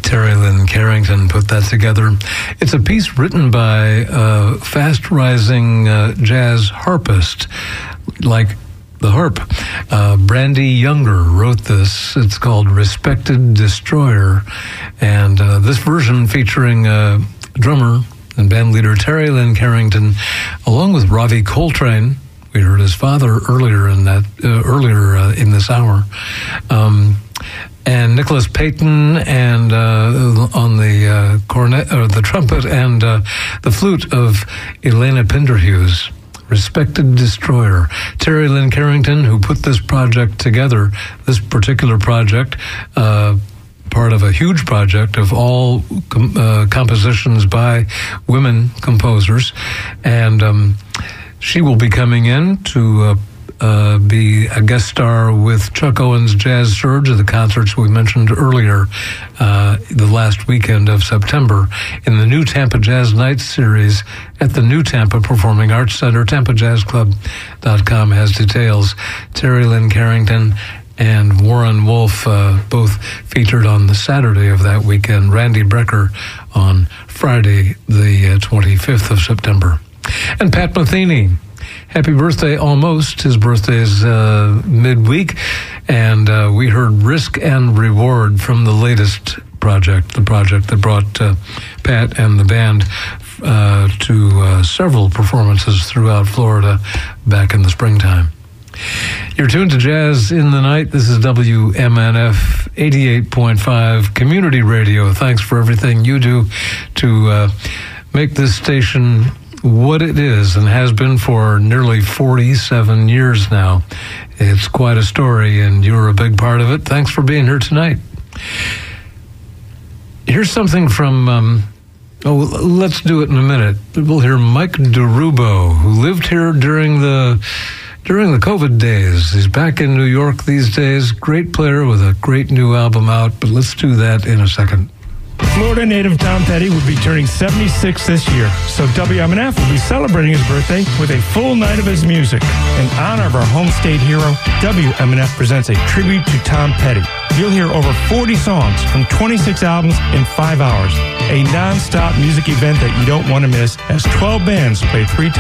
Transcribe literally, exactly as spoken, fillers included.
Terry Lynn Carrington put that together. It's a piece written by a fast-rising uh, jazz harpist, like the harp. Uh, Brandy Younger wrote this. It's called Respected Destroyer. And uh, this version featuring uh, drummer and band leader Terry Lynn Carrington, along with Ravi Coltrane. We heard his father earlier in that uh, earlier uh, in this hour. Um, and Nicholas Payton, and uh, on the uh, cornet or the trumpet, and uh, the flute of Elena Pinderhughes. Respected Destroyer. Terry Lynn Carrington, who put this project together, this particular project, uh, part of a huge project of all com- uh, compositions by women composers, and um, she will be coming in to uh, uh, be a guest star with Chuck Owens' Jazz Surge at the concerts we mentioned earlier, uh, the last weekend of September, in the New Tampa Jazz Nights series at the New Tampa Performing Arts Center. Tampa Jazz Club dot com has details. Terry Lynn Carrington and Warren Wolf uh, both featured on the Saturday of that weekend. Randy Brecker on Friday, the uh, twenty-fifth of September. And Pat Metheny, happy birthday almost. His birthday is uh, midweek, and uh, we heard Risk and Reward from the latest project, the project that brought uh, Pat and the band uh, to uh, several performances throughout Florida back in the springtime. You're tuned to Jazz in the Night. This is W M N F eighty-eight point five Community Radio. Thanks for everything you do to uh, make this station what it is and has been for nearly forty-seven years now. It's quite a story, and you're a big part of it. Thanks for being here tonight. Here's something from, um, oh, let's do it in a minute. We'll hear Mike DeRubo, who lived here during the during the COVID days. He's back in New York these days. Great player with a great new album out, but let's do that in a second. Florida native Tom Petty will be turning seventy-six this year, so W M N F will be celebrating his birthday with a full night of his music. In honor of our home state hero, W M N F presents a tribute to Tom Petty. You'll hear over forty songs from twenty-six albums in five hours. A non-stop music event that you don't want to miss, as twelve bands play three times